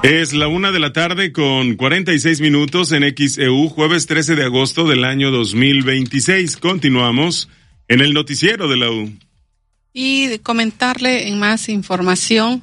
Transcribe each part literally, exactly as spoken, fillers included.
Es la una de la tarde con cuarenta y seis minutos en X E U, jueves trece de agosto del año dos mil veintiséis. Continuamos en el noticiero de la U. Y comentarle en más información,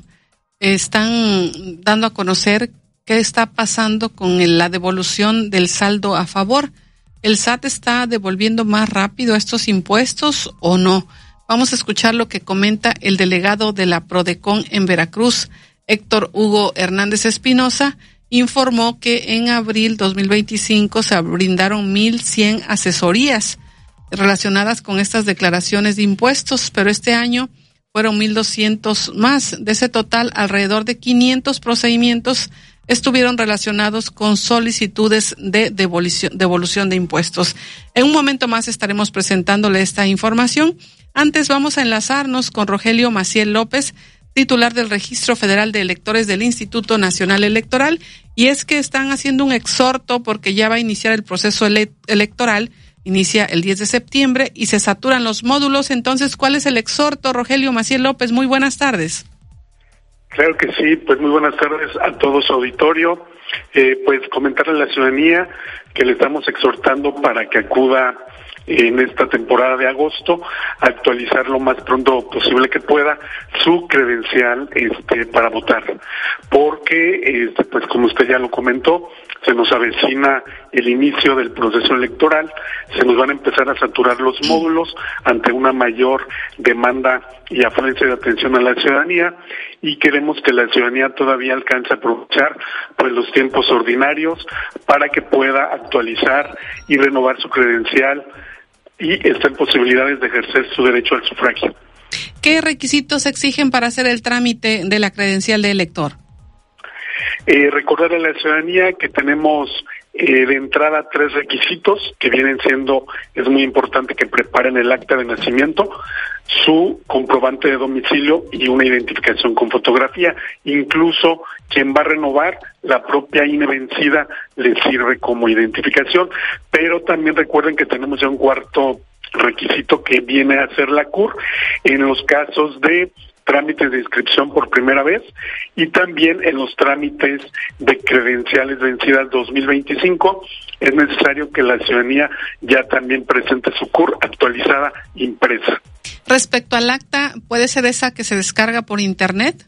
están dando a conocer qué está pasando con la devolución del saldo a favor. ¿El S A T está devolviendo más rápido estos impuestos o no? Vamos a escuchar lo que comenta el delegado de la Prodecon en Veracruz, Héctor Hugo Hernández Espinosa. Informó que en abril dos mil veinticinco se brindaron mil cien asesorías relacionadas con estas declaraciones de impuestos, pero este año fueron mil doscientos más. De ese total, alrededor de quinientos procedimientos estuvieron relacionados con solicitudes de devolución, devolución de impuestos. En un momento más estaremos presentándole esta información. Antes vamos a enlazarnos con Rogelio Maciel López, titular del Registro Federal de Electores del Instituto Nacional Electoral, y es que están haciendo un exhorto porque ya va a iniciar el proceso ele- electoral, inicia el diez de septiembre y se saturan los módulos. Entonces, ¿cuál es el exhorto, Rogelio Maciel López? Muy buenas tardes. Claro que sí, pues muy buenas tardes a todo su auditorio. Eh, pues comentarle a la ciudadanía que le estamos exhortando para que acuda en esta temporada de agosto a actualizar lo más pronto posible que pueda su credencial este para votar, porque este pues como usted ya lo comentó, se nos avecina el inicio del proceso electoral, se nos van a empezar a saturar los módulos ante una mayor demanda y afluencia de atención a la ciudadanía, y queremos que la ciudadanía todavía alcance a aprovechar pues los tiempos ordinarios para que pueda actualizar y renovar su credencial y está en posibilidades de ejercer su derecho al sufragio. ¿Qué requisitos exigen para hacer el trámite de la credencial de elector? Eh, recordar a la ciudadanía que tenemos eh, de entrada tres requisitos que vienen siendo, es muy importante que preparen el acta de nacimiento, su comprobante de domicilio y una identificación con fotografía. Incluso quien va a renovar, la propia I N E vencida le sirve como identificación, pero también recuerden que tenemos ya un cuarto requisito que viene a ser la C U R en los casos de trámites de inscripción por primera vez y también en los trámites de credenciales vencidas dos mil veinticinco. Es necesario que la ciudadanía ya también presente su C U R actualizada impresa. Respecto al acta, ¿puede ser esa que se descarga por internet?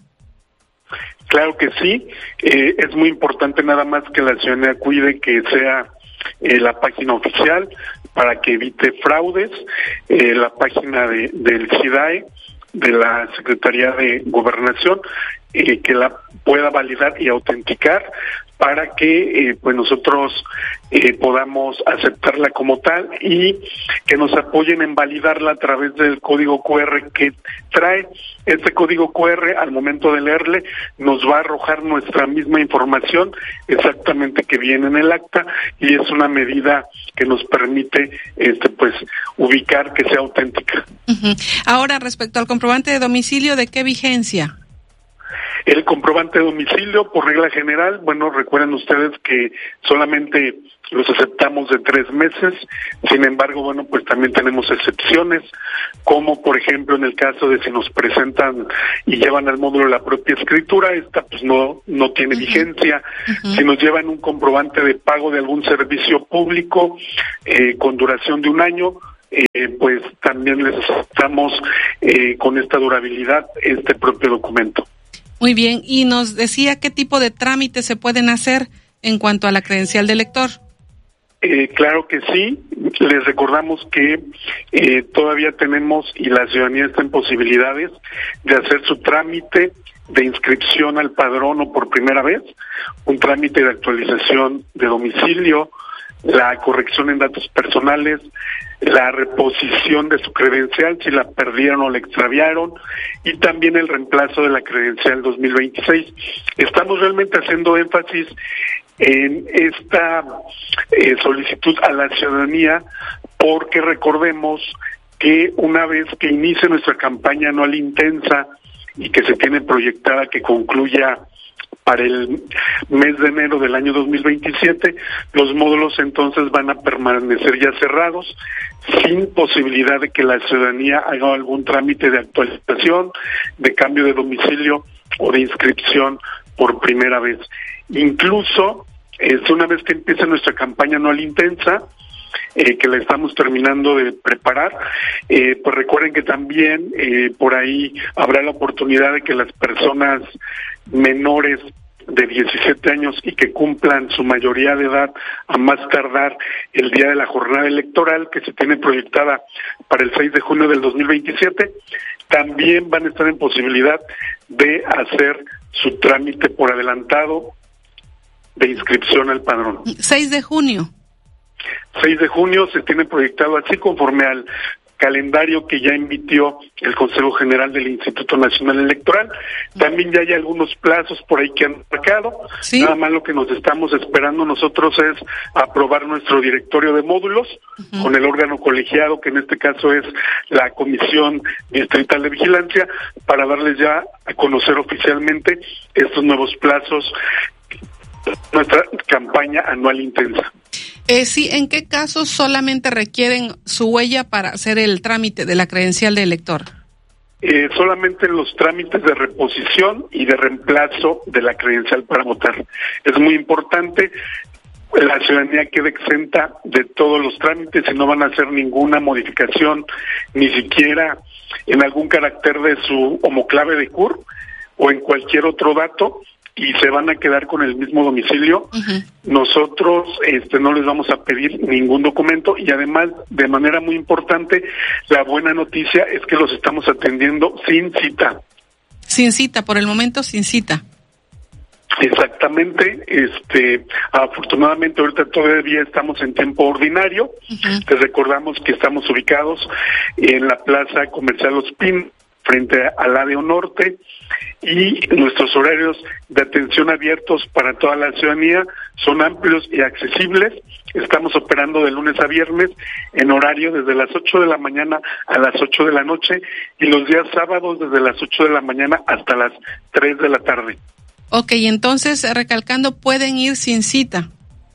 Claro que sí, eh, es muy importante nada más que la ciudadanía cuide que sea eh, la página oficial para que evite fraudes, eh, la página de, del S I D A E, de la Secretaría de Gobernación, eh, que la pueda validar y autenticar para que eh, pues nosotros eh, podamos aceptarla como tal y que nos apoyen en validarla a través del código Q R que trae. Este código Q R, al momento de leerle, nos va a arrojar nuestra misma información exactamente que viene en el acta, y es una medida que nos permite este pues ubicar que sea auténtica. Uh-huh. Ahora, respecto al comprobante de domicilio, ¿de qué vigencia? El comprobante de domicilio, por regla general, bueno, recuerden ustedes que solamente los aceptamos de tres meses, sin embargo, bueno, pues también tenemos excepciones, como por ejemplo en el caso de si nos presentan y llevan al módulo la propia escritura, esta pues no no tiene uh-huh. vigencia. Uh-huh. Si nos llevan un comprobante de pago de algún servicio público eh, con duración de un año, Eh, pues también les aceptamos eh, con esta durabilidad este propio documento. Muy bien, y nos decía qué tipo de trámites se pueden hacer en cuanto a la credencial de elector. Eh, claro que sí, les recordamos que eh, todavía tenemos y la ciudadanía está en posibilidades de hacer su trámite de inscripción al padrón o por primera vez, un trámite de actualización de domicilio, la corrección en datos personales, la reposición de su credencial si la perdieron o la extraviaron, y también el reemplazo de la credencial dos mil veintiséis. Estamos realmente haciendo énfasis en esta eh, solicitud a la ciudadanía porque recordemos que una vez que inicie nuestra campaña anual intensa y que se tiene proyectada que concluya para el mes de enero del año dos mil veintisiete, los módulos entonces van a permanecer ya cerrados, sin posibilidad de que la ciudadanía haga algún trámite de actualización, de cambio de domicilio o de inscripción por primera vez. Incluso, es una vez que empieza nuestra campaña anual intensa, eh, que la estamos terminando de preparar, eh, pues recuerden que también eh, por ahí habrá la oportunidad de que las personas menores de diecisiete años y que cumplan su mayoría de edad a más tardar el día de la jornada electoral, que se tiene proyectada para el seis de junio del dos mil veintisiete, también van a estar en posibilidad de hacer su trámite por adelantado de inscripción al padrón. seis de junio. seis de junio se tiene proyectado así conforme al calendario que ya emitió el Consejo General del Instituto Nacional Electoral. También ya hay algunos plazos por ahí que han marcado. ¿Sí? Nada más lo que nos estamos esperando nosotros es aprobar nuestro directorio de módulos uh-huh. con el órgano colegiado, que en este caso es la Comisión Distrital de Vigilancia, para darles ya a conocer oficialmente estos nuevos plazos, nuestra campaña anual intensa. Eh, sí, ¿en qué casos solamente requieren su huella para hacer el trámite de la credencial de elector? Eh, solamente en los trámites de reposición y de reemplazo de la credencial para votar. Es muy importante, la ciudadanía quede exenta de todos los trámites y no van a hacer ninguna modificación, ni siquiera en algún carácter de su homoclave de C U R o en cualquier otro dato, y se van a quedar con el mismo domicilio. Uh-huh. Nosotros este no les vamos a pedir ningún documento, y además, de manera muy importante, la buena noticia es que los estamos atendiendo sin cita. Sin cita, por el momento sin cita. Exactamente, este, afortunadamente ahorita todavía estamos en tiempo ordinario. Uh-huh. Te recordamos que estamos ubicados en la Plaza Comercial Los Pinos, frente al A D O Norte, y nuestros horarios de atención abiertos para toda la ciudadanía son amplios y accesibles. Estamos operando de lunes a viernes en horario desde las ocho de la mañana a las ocho de la noche, y los días sábados desde las ocho de la mañana hasta las tres de la tarde. Ok, entonces, recalcando, pueden ir sin cita.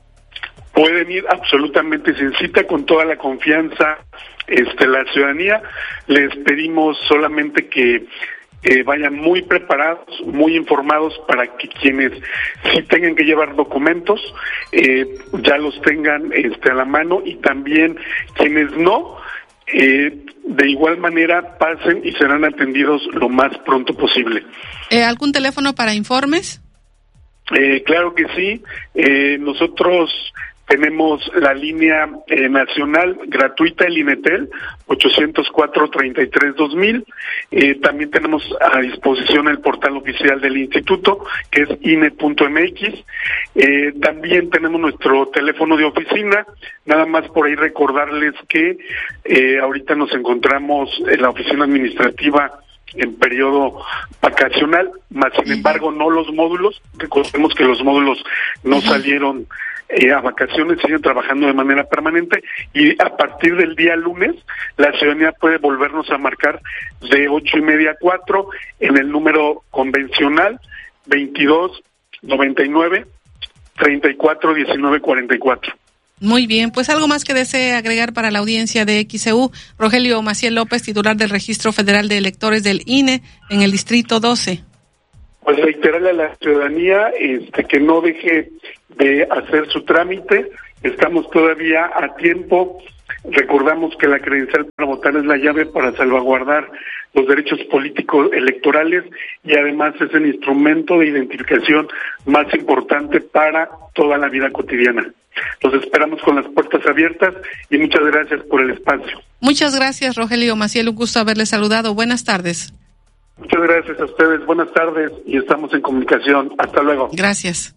Pueden ir absolutamente sin cita, con toda la confianza. Este, la ciudadanía, les pedimos solamente que eh, vayan muy preparados, muy informados, para que quienes sí tengan que llevar documentos eh, ya los tengan este, a la mano, y también quienes no, eh, de igual manera pasen y serán atendidos lo más pronto posible. Eh, ¿Algún teléfono para informes? Eh, claro que sí. Eh, nosotros tenemos la línea eh, nacional gratuita, el INETEL, ochocientos cuatro, treinta y tres, dos mil. Eh, también tenemos a disposición el portal oficial del instituto, que es I N E punto M X. Eh, también tenemos nuestro teléfono de oficina. Nada más por ahí recordarles que eh, ahorita nos encontramos en la oficina administrativa en periodo vacacional, más sin embargo no los módulos. Recordemos que los módulos no uh-huh. salieron Eh, a vacaciones, siguen trabajando de manera permanente, y a partir del día lunes la ciudadanía puede volvernos a marcar de ocho y media a cuatro en el número convencional veintidós noventa y nueve treinta y cuatro diecinueve cuarenta y cuatro. Muy bien, pues algo más que desee agregar para la audiencia de X E U, Rogelio Maciel López, titular del Registro Federal de Electores del I N E en el Distrito doce. Pues reiterarle a la ciudadanía este, que no deje de hacer su trámite. Estamos todavía a tiempo. Recordamos que la credencial para votar es la llave para salvaguardar los derechos políticos electorales, y además es el instrumento de identificación más importante para toda la vida cotidiana. Los esperamos con las puertas abiertas, y muchas gracias por el espacio. Muchas gracias, Rogelio Maciel, un gusto haberle saludado. Buenas tardes. Muchas gracias a ustedes, buenas tardes, y estamos en comunicación. Hasta luego. Gracias.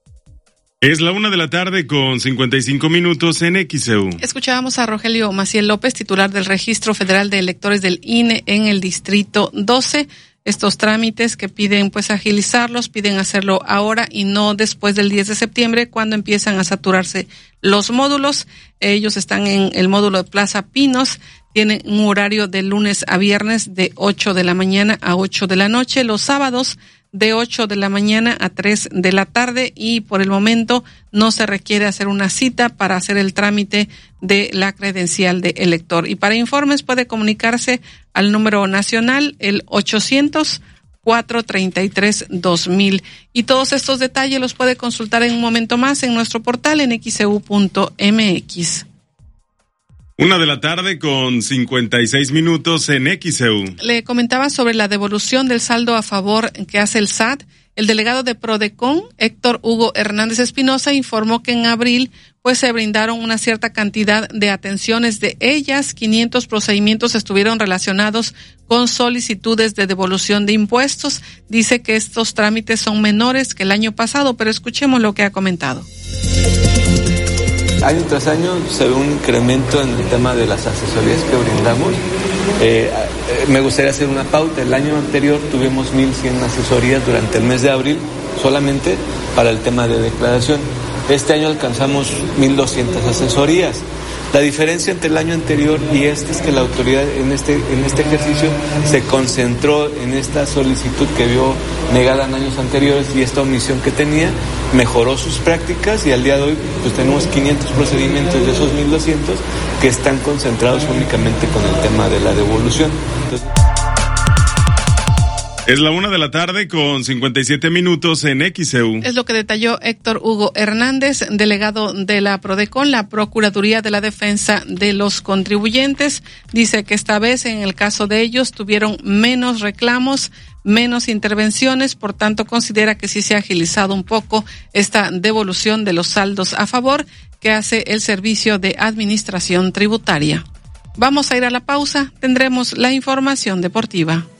Es la una de la tarde con cincuenta y cinco minutos en X E U. Escuchábamos a Rogelio Maciel López, titular del Registro Federal de Electores del I N E en el Distrito doce. Estos trámites que piden pues agilizarlos, piden hacerlo ahora y no después del diez de septiembre, cuando empiezan a saturarse los módulos. Ellos están en el módulo de Plaza Pinos. Tienen un horario de lunes a viernes de ocho de la mañana a ocho de la noche, los sábados de ocho de la mañana a tres de la tarde, y por el momento no se requiere hacer una cita para hacer el trámite de la credencial de elector. Y para informes puede comunicarse al número nacional, el ochocientos cuatrocientos treinta y tres dos mil. Y todos estos detalles los puede consultar en un momento más en nuestro portal en x e u punto m x. Una de la tarde con cincuenta y seis minutos en X E U. Le comentaba sobre la devolución del saldo a favor que hace el S A T. El delegado de Prodecon, Héctor Hugo Hernández Espinosa, informó que en abril pues se brindaron una cierta cantidad de atenciones. De ellas, quinientos procedimientos estuvieron relacionados con solicitudes de devolución de impuestos. Dice que estos trámites son menores que el año pasado, pero escuchemos lo que ha comentado. Año tras año se ve un incremento en el tema de las asesorías que brindamos. Eh, me gustaría hacer una pauta. El año anterior tuvimos mil cien asesorías durante el mes de abril solamente para el tema de declaración. Este año alcanzamos mil doscientas asesorías. La diferencia entre el año anterior y este es que la autoridad en este en este ejercicio se concentró en esta solicitud que vio negada en años anteriores y esta omisión que tenía, mejoró sus prácticas y al día de hoy pues tenemos quinientos procedimientos de esos mil doscientos que están concentrados únicamente con el tema de la devolución. Entonces, es la una de la tarde con cincuenta y siete minutos en X E U. Es lo que detalló Héctor Hugo Hernández, delegado de la Prodecon, la Procuraduría de la Defensa de los Contribuyentes. Dice que esta vez, en el caso de ellos, tuvieron menos reclamos, menos intervenciones, por tanto considera que sí se ha agilizado un poco esta devolución de los saldos a favor que hace el Servicio de Administración Tributaria. Vamos a ir a la pausa, tendremos la información deportiva.